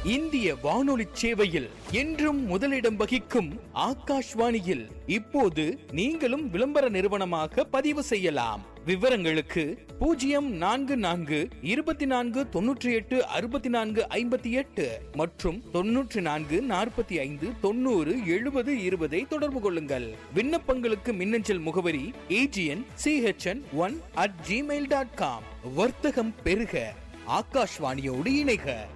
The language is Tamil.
இந்திய வானொலி சேவையில் என்றும் முதலிடம் வகிக்கும் ஆகாஷ்வாணியில் இப்போது நீங்களும் விளம்பர நிறுவனமாக பதிவு செய்யலாம். விவரங்களுக்கு 0424286458 மற்றும் 9445907020 தொடர்பு கொள்ளுங்கள். விண்ணப்பங்களுக்கு மின்னஞ்சல் முகவரி agn.chn1@gmail.com. வர்த்தகம் பெருக, ஆகாஷ்வாணியோடு இணைக.